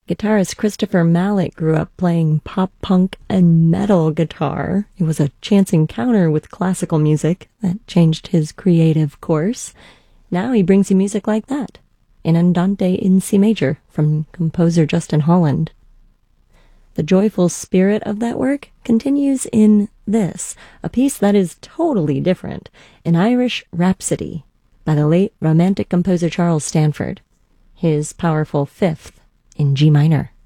Guitarist Christopher Mallet grew up playing pop punk and metal guitar. It was a chance encounter with classical music that changed his creative course. Now he brings you music like that, in Andante in C major from composer Justin Holland. The joyful spirit of that work continues in this, a piece that is totally different, an Irish Rhapsody by the late Romantic composer Charles Stanford, his powerful fifth in G minor.